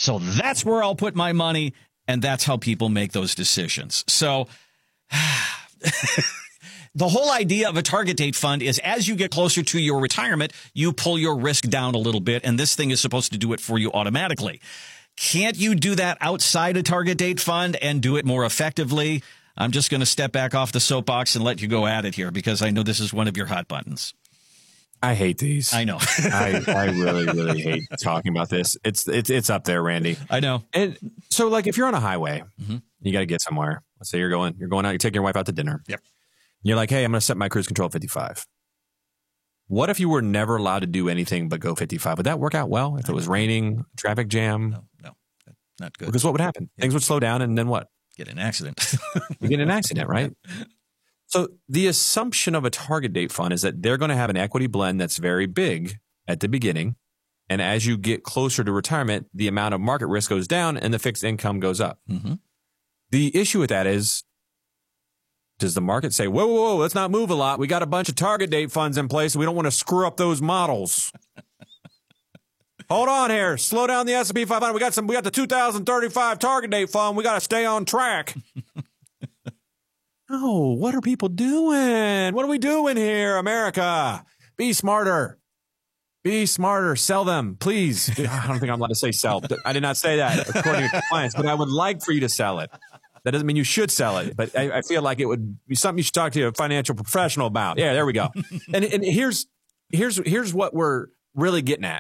So that's where I'll put my money, and that's how people make those decisions. So the whole idea of a target date fund is as you get closer to your retirement, you pull your risk down a little bit, and this thing is supposed to do it for you automatically. Can't you do that outside a target date fund and do it more effectively? I'm just going to step back off the soapbox and let you go at it here because I know this is one of your hot buttons. I hate these. I know. I really, really hate talking about this. It's up there, Randy. I know. And so, like, if you're on a highway, you got to get somewhere. Let's say you're going out, you're taking your wife out to dinner. Yep. You're like, hey, I'm going to set my cruise control at 55. What if you were never allowed to do anything but go 55? Would that work out well if it was raining, traffic jam? No, not good. Because what would happen? Things would slow down, and then what? Get in an accident. You get in an accident, right? So the assumption of a target date fund is that they're going to have an equity blend that's very big at the beginning. And as you get closer to retirement, the amount of market risk goes down and the fixed income goes up. Mm-hmm. The issue with that is, does the market say, whoa, let's not move a lot. We got a bunch of target date funds in place. And we don't want to screw up those models. Hold on here. Slow down the S&P 500. We got the 2035 target date fund. We got to stay on track. Oh, what are people doing? What are we doing here, America? Be smarter. Be smarter. Sell them, please. I don't think I'm allowed to say sell. I did not say that according to clients, but I would like for you to sell it. That doesn't mean you should sell it, but I feel like it would be something you should talk to a financial professional about. Yeah, there we go. And here's what we're really getting at.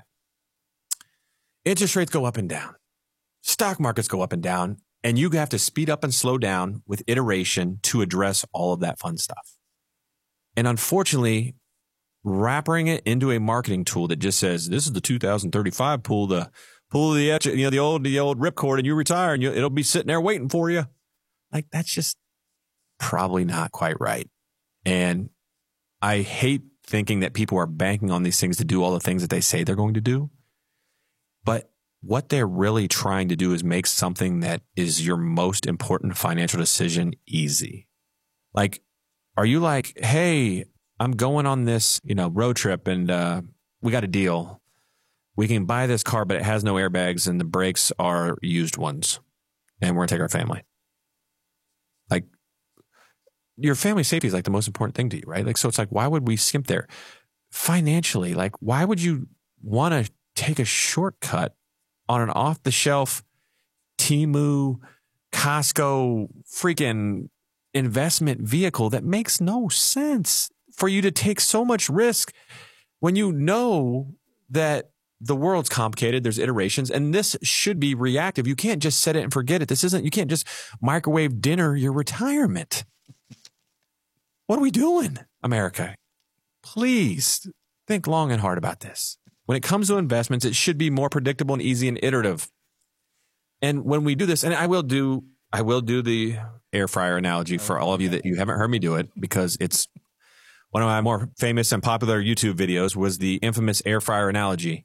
Interest rates go up and down. Stock markets go up and down. And you have to speed up and slow down with iteration to address all of that fun stuff. And unfortunately, wrapping it into a marketing tool that just says, this is the 2035, pull the old ripcord and you retire and it'll be sitting there waiting for you. Like, that's just probably not quite right. And I hate thinking that people are banking on these things to do all the things that they say they're going to do. But what they're really trying to do is make something that is your most important financial decision easy. Like, are you like, hey, I'm going on this, road trip and we got a deal. We can buy this car, but it has no airbags and the brakes are used ones. And we're going to take our family. Like, your family safety is like the most important thing to you, right? Like, so it's like, why would we skimp there? Financially, like, why would you want to take a shortcut on an off-the-shelf Temu, Costco freaking investment vehicle that makes no sense for you to take so much risk when you know that the world's complicated, there's iterations, and this should be reactive. You can't just set it and forget it. You can't just microwave dinner your retirement. What are we doing, America? Please think long and hard about this. When it comes to investments, it should be more predictable and easy and iterative. And when we do this, and I will do the air fryer analogy for all of you that you haven't heard me do it, because it's one of my more famous and popular YouTube videos was the infamous air fryer analogy.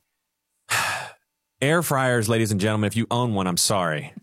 Air fryers, ladies and gentlemen, if you own one, I'm sorry.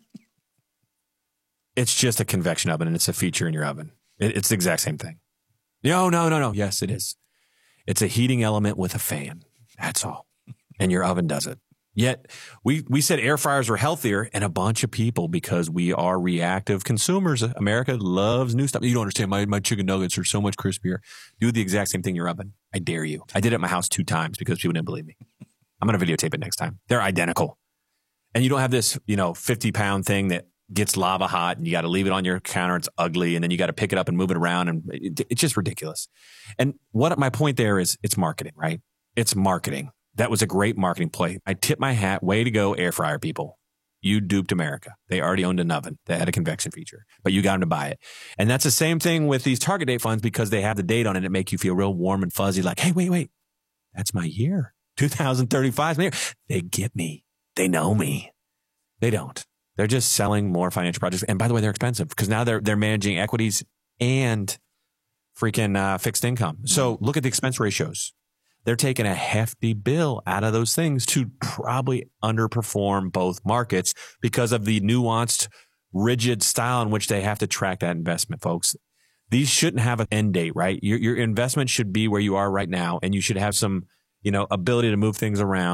It's just a convection oven and it's a feature in your oven. It's the exact same thing. No. Yes, it is. It's a heating element with a fan. That's all. And your oven does it. Yet we said air fryers were healthier, and a bunch of people, because we are reactive consumers. America loves new stuff. You don't understand. My chicken nuggets are so much crispier. Do the exact same thing in your oven. I dare you. I did it at my house 2 times because people didn't believe me. I'm going to videotape it next time. They're identical. And you don't have this, 50-pound thing that gets lava hot and you got to leave it on your counter. It's ugly. And then you got to pick it up and move it around. And it's just ridiculous. And what my point there is, it's marketing, right? It's marketing. That was a great marketing play. I tip my hat. Way to go, air fryer people. You duped America. They already owned an oven that had a convection feature, but you got them to buy it. And that's the same thing with these target date funds, because they have the date on it. It make you feel real warm and fuzzy. Like, hey, wait. That's my year. 2035 is my year. They get me. They know me. They don't. They're just selling more financial projects. And by the way, they're expensive because now they're managing equities and freaking fixed income. So look at the expense ratios. They're taking a hefty bill out of those things to probably underperform both markets because of the nuanced, rigid style in which they have to track that investment, folks. These shouldn't have an end date, right? Your investment should be where you are right now, and you should have some, ability to move things around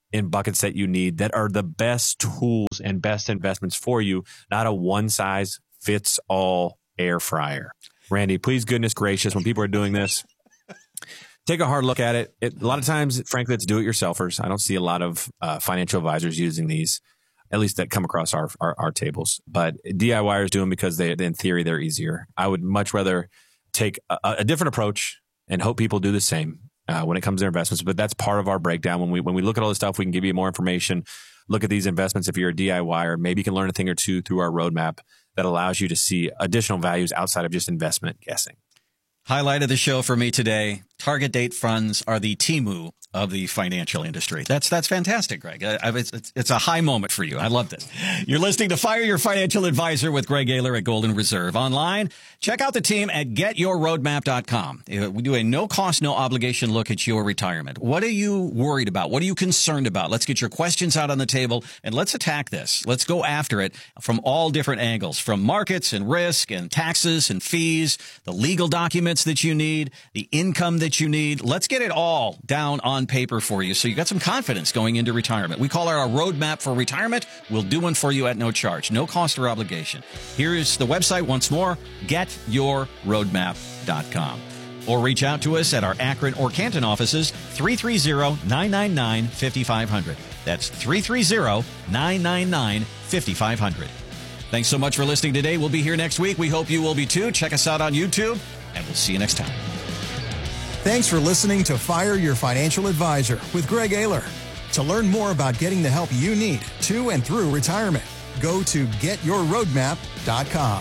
in buckets that you need that are the best tools and best investments for you, not a one-size-fits-all air fryer. Randy, please, goodness gracious, when people are doing this, take a hard look at it. A lot of times, frankly, it's do-it-yourselfers. I don't see a lot of financial advisors using these, at least that come across our tables. But DIYers do them because in theory, they're easier. I would much rather take a different approach and hope people do the same when it comes to their investments. But that's part of our breakdown. When we look at all this stuff, we can give you more information. Look at these investments. If you're a DIYer, maybe you can learn a thing or two through our roadmap that allows you to see additional values outside of just investment guessing. Highlight of the show for me today, target date funds are the Temu of the financial industry. That's fantastic, Greg. It's a high moment for you. I love this. You're listening to Fire Your Financial Advisor with Greg Ayler at Golden Reserve. Online, check out the team at getyourroadmap.com. We do a no-cost, no-obligation look at your retirement. What are you worried about? What are you concerned about? Let's get your questions out on the table, and let's attack this. Let's go after it from all different angles, from markets and risk and taxes and fees, the legal documents that you need, the income that you need. Let's get it all down on paper for you so you got some confidence going into retirement. We call it our roadmap for retirement. We'll do one for you at no charge, no cost or obligation. Here is the website once more, getyourroadmap.com. Or reach out to us at our Akron or Canton offices, 330-999-5500. That's 330-999-5500. Thanks so much for listening today. We'll be here next week. We hope you will be too. Check us out on YouTube, and we'll see you next time. Thanks for listening to Fire Your Financial Advisor with Greg Ayler. To learn more about getting the help you need to and through retirement, go to getyourroadmap.com.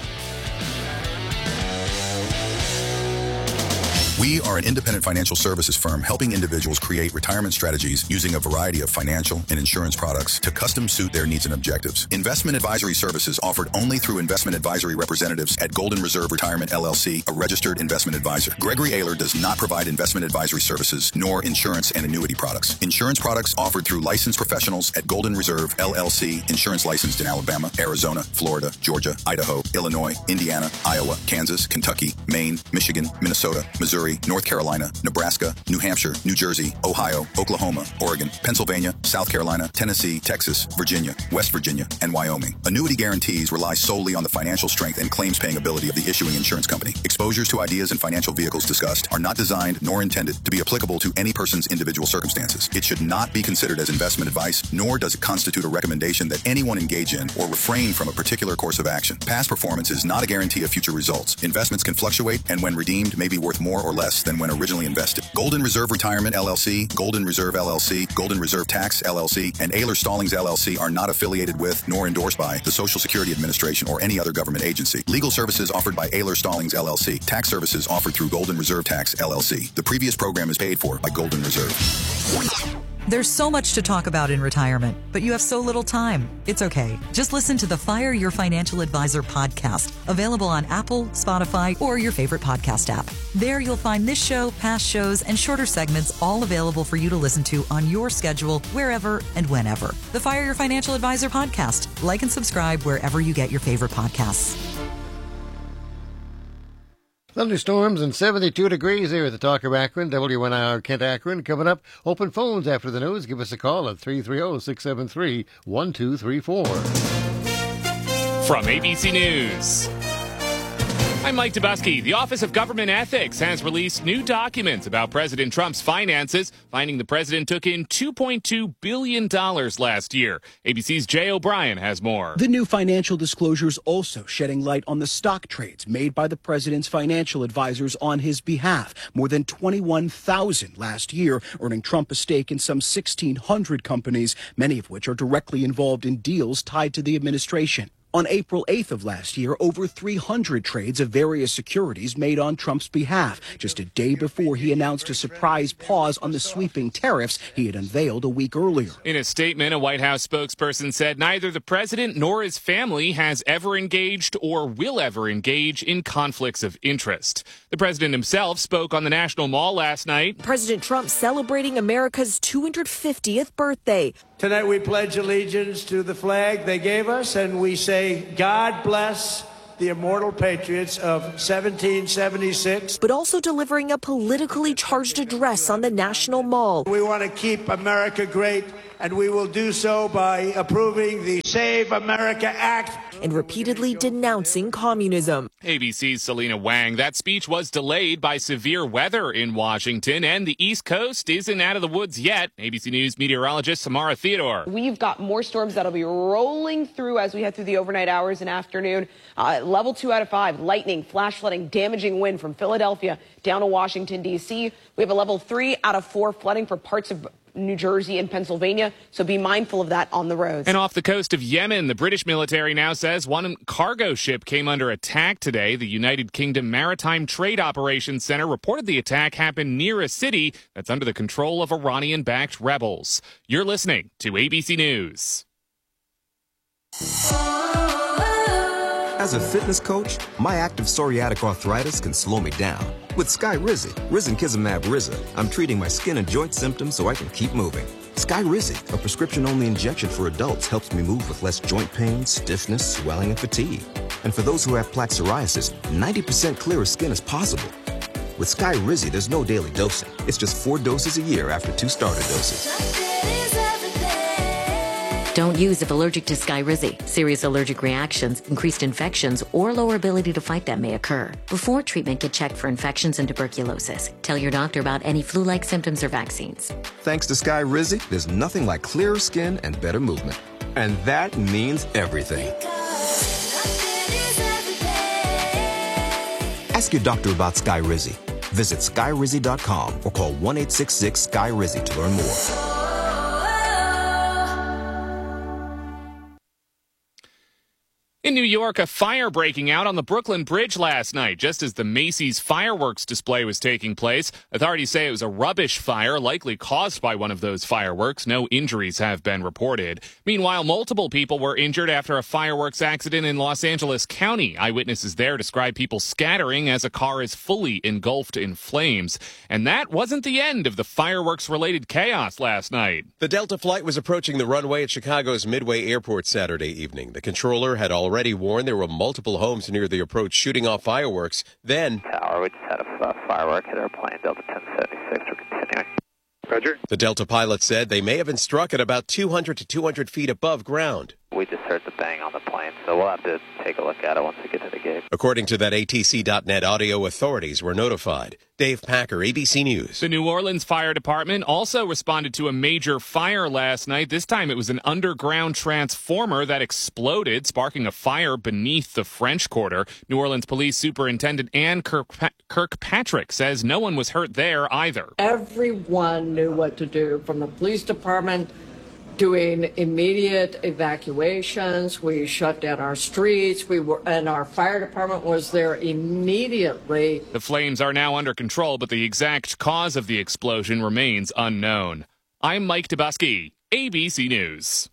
We are an independent financial services firm helping individuals create retirement strategies using a variety of financial and insurance products to custom suit their needs and objectives. Investment advisory services offered only through investment advisory representatives at Golden Reserve Retirement LLC, a registered investment advisor. Gregory Ayler does not provide investment advisory services nor insurance and annuity products. Insurance products offered through licensed professionals at Golden Reserve LLC, insurance licensed in Alabama, Arizona, Florida, Georgia, Idaho, Illinois, Indiana, Iowa, Kansas, Kentucky, Maine, Michigan, Minnesota, Missouri, North Carolina, Nebraska, New Hampshire, New Jersey, Ohio, Oklahoma, Oregon, Pennsylvania, South Carolina, Tennessee, Texas, Virginia, West Virginia, and Wyoming. Annuity guarantees rely solely on the financial strength and claims-paying ability of the issuing insurance company. Exposures to ideas and financial vehicles discussed are not designed nor intended to be applicable to any person's individual circumstances. It should not be considered as investment advice, nor does it constitute a recommendation that anyone engage in or refrain from a particular course of action. Past performance is not a guarantee of future results. Investments can fluctuate and when redeemed may be worth more or less than when originally invested. Golden Reserve Retirement LLC, Golden Reserve LLC, Golden Reserve Tax LLC, and Ayler Stallings LLC are not affiliated with nor endorsed by the Social Security Administration or any other government agency. Legal services offered by Ayler Stallings LLC. Tax services offered through Golden Reserve Tax LLC. The previous program is paid for by Golden Reserve. There's so much to talk about in retirement, but you have so little time. It's okay. Just listen to the Fire Your Financial Advisor podcast, available on Apple, Spotify, or your favorite podcast app. There you'll find this show, past shows, and shorter segments all available for you to listen to on your schedule, wherever and whenever. The Fire Your Financial Advisor podcast. Like and subscribe wherever you get your favorite podcasts. Thunderstorms and 72 degrees here at the Talker Akron, WNIR Kent Akron. Coming up, open phones after the news. Give us a call at 330-673-1234. From ABC News, I'm Mike Dubusky. The Office of Government Ethics has released new documents about President Trump's finances, finding the president took in $2.2 billion last year. ABC's Jay O'Brien has more. The new financial disclosures also shedding light on the stock trades made by the president's financial advisors on his behalf. More than 21,000 last year, earning Trump a stake in some 1,600 companies, many of which are directly involved in deals tied to the administration. On April 8th of last year, over 300 trades of various securities made on Trump's behalf, just a day before he announced a surprise pause on the sweeping tariffs he had unveiled a week earlier. In a statement, a White House spokesperson said neither the president nor his family has ever engaged or will ever engage in conflicts of interest. The president himself spoke on the National Mall last night. President Trump celebrating America's 250th birthday. Tonight we pledge allegiance to the flag they gave us, and we say, God bless the the immortal patriots of 1776. But also delivering a politically charged address on the National Mall. We want to keep America great, and we will do so by approving the Save America Act. And repeatedly denouncing communism. ABC's Selena Wang. That speech was delayed by severe weather in Washington, and the East Coast isn't out of the woods yet. ABC News meteorologist Samara Theodore. We've got more storms that'll be rolling through as we head through the overnight hours and afternoon. Level 2 out of 5, lightning, flash flooding, damaging wind from Philadelphia down to Washington, D.C. We have a level 3 out of 4 flooding for parts of New Jersey and Pennsylvania, so be mindful of that on the roads. And off the coast of Yemen, the British military now says one cargo ship came under attack today. The United Kingdom Maritime Trade Operations Center reported the attack happened near a city that's under the control of Iranian-backed rebels. You're listening to ABC News. As a fitness coach, my active psoriatic arthritis can slow me down. With Skyrizi, Risankizumab Riza, I'm treating my skin and joint symptoms so I can keep moving. Skyrizi, a prescription-only injection for adults, helps me move with less joint pain, stiffness, swelling, and fatigue. And for those who have plaque psoriasis, 90% clearer skin is possible. With Skyrizi, there's no daily dosing. It's just 4 doses a year after 2 starter doses. Don't use if allergic to Skyrizi. Serious allergic reactions, increased infections, or lower ability to fight them may occur. Before treatment, get checked for infections and tuberculosis. Tell your doctor about any flu-like symptoms or vaccines. Thanks to Skyrizi, there's nothing like clearer skin and better movement. And that means everything. Ask your doctor about Skyrizi. Visit Skyrizi.com or call 1-866-SKY-RIZI to learn more. In New York, a fire breaking out on the Brooklyn Bridge last night, just as the Macy's fireworks display was taking place. Authorities say it was a rubbish fire, likely caused by one of those fireworks. No injuries have been reported. Meanwhile, multiple people were injured after a fireworks accident in Los Angeles County. Eyewitnesses there describe people scattering as a car is fully engulfed in flames. And that wasn't the end of the fireworks-related chaos last night. The Delta flight was approaching the runway at Chicago's Midway Airport Saturday evening. The controller had already warned there were multiple homes near the approach shooting off fireworks. Then, Tower, we just had a firework hit our plane, Delta 1076. We're continuing. Roger. The Delta pilot said they may have been struck at about 200 to 200 feet above ground. We just heard the bang on the plane, so we'll have to take a look at it once we get to the gate. According to that ATC.net audio, authorities were notified. Dave Packer, ABC News. The New Orleans Fire Department also responded to a major fire last night. This time it was an underground transformer that exploded, sparking a fire beneath the French Quarter. New Orleans Police Superintendent Ann Kirkpatrick says no one was hurt there either. Everyone knew what to do, from the police department doing immediate evacuations. We shut down our streets. And our fire department was there immediately. The flames are now under control, but the exact cause of the explosion remains unknown. I'm Mike Dubusky, ABC News.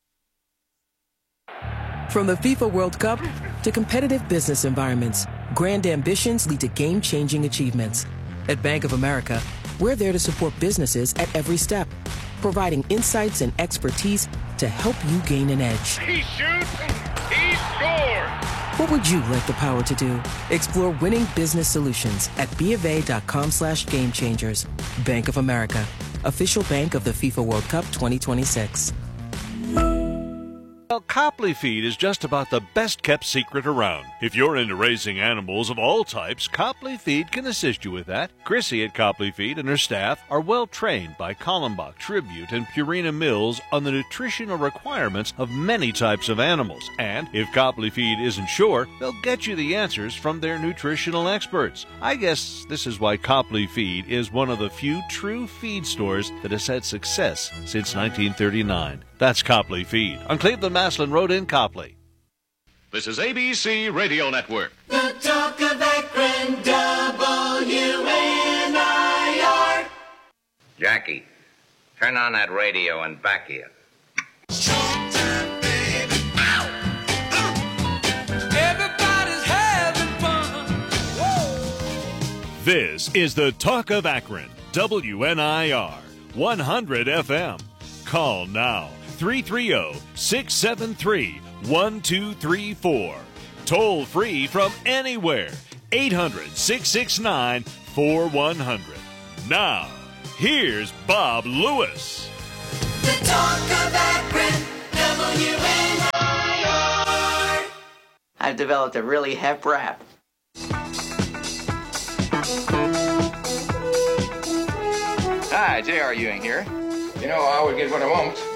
From the FIFA World Cup to competitive business environments, grand ambitions lead to game-changing achievements. At Bank of America, we're there to support businesses at every step, providing insights and expertise to help you gain an edge. He shoots, he scores! What would you like the power to do? Explore winning business solutions at BofA.com/gamechangers. Bank of America, official bank of the FIFA World Cup 2026. Well, Copley Feed is just about the best-kept secret around. If you're into raising animals of all types, Copley Feed can assist you with that. Chrissy at Copley Feed and her staff are well-trained by Kallenbach, Tribute, and Purina Mills on the nutritional requirements of many types of animals. And if Copley Feed isn't sure, they'll get you the answers from their nutritional experts. I guess this is why Copley Feed is one of the few true feed stores that has had success since 1939. That's Copley Feed on Cleveland Maslin Road in Copley. This is ABC Radio Network. The Talk of Akron, WNIR. Jackie, turn on that radio and back here. Everybody's having fun. This is the Talk of Akron, WNIR, 100 FM. Call now. 330-673-1234. toll-free from anywhere. 800-669-4100. Now, here's Bob Lewis. The talk of Akron, WNIR. I've developed a really hep rap. Hi, J.R. Ewing here. You know, I always get what I want.